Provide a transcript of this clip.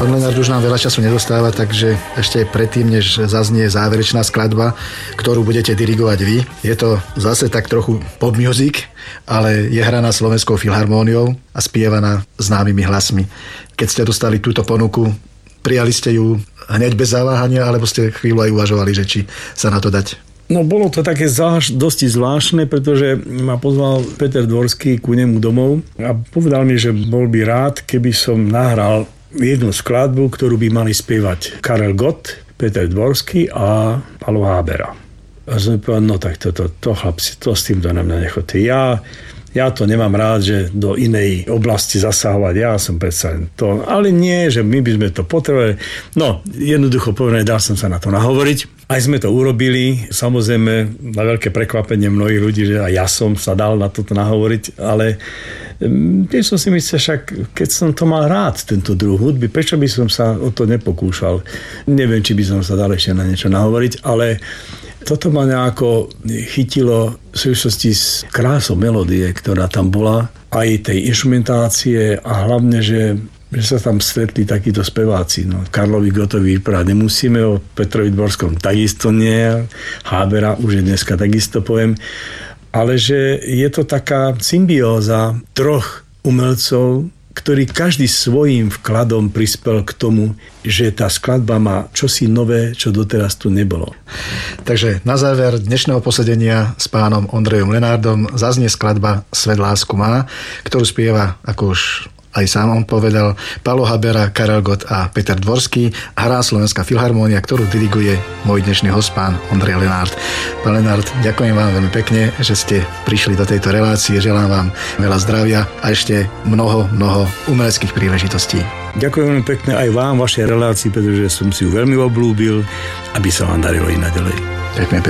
Pán Lenard, už nám veľa času nedostáva, takže ešte predtým, než zaznie záverečná skladba, ktorú budete dirigovať vy, je to zase tak trochu pop music, ale je hraná Slovenskou filharmóniou a spievaná známymi hlasmi. Keď ste dostali túto ponuku, prijali ste ju hneď bez zaváhania, alebo ste chvíľu aj uvažovali, že či sa na to dať? No bolo to také dosti zvláštne, pretože ma pozval Peter Dvorský ku nemu domov a povedal mi, že bol by rád, keby som nahral jednu skladbu, ktorú by mali spievať Karel Gott, Peter Dvorský a Paolo Habera. A som povedal, no tak to chlapci, to s týmto na mňa nechoďte. Ja to nemám rád, že do inej oblasti zasahovať. Ja som predsa to, ale nie, že my by sme to potrebovali. No, jednoducho povedané, dal som sa na to nahovoriť. Aj sme to urobili, samozrejme na veľké prekvapenie mnohých ľudí, že aj ja som sa dal na toto nahovoriť, ale tiež som si myslel, však keď som to mal rád, tento druh hudby, prečo by som sa o to nepokúšal? Neviem, či by som sa dal ešte na niečo nahovoriť, ale toto ma nejako chytilo v súvislosti s krásou melódie, ktorá tam bola, aj tej instrumentácie a hlavne, že sa tam stretli takíto speváci. No, Karlovi Gottovi vyprávať nemusíme, o Petrovi Dvorskom takisto nie, Habera už je dneska takisto poviem, ale že je to taká symbióza troch umelcov, ktorý každý svojím vkladom prispel k tomu, že tá skladba má čosi nové, čo doteraz tu nebolo. Takže na záver dnešného posedenia s pánom Ondrejom Lenárdom zaznie skladba Svet lásku má, ktorú spieva, ako už aj sám on povedal, Paolo Habera, Karel Gott a Peter Dvorský. Hrá Slovenská filharmónia, ktorú diriguje môj dnešný host, pán Ondrej Lenárd. Pán Lenárd, ďakujem vám veľmi pekne, že ste prišli do tejto relácie. Želám vám veľa zdravia a ešte mnoho umeleckých príležitostí. Ďakujem veľmi pekne aj vám, vašej relácii, pretože som si ju veľmi obľúbil, aby sa vám darilo i naďalej. Ďakujem pekne.